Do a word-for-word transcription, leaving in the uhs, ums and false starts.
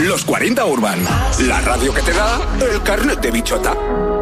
Los cuarenta Urban, la radio que te da el carnet de bichota.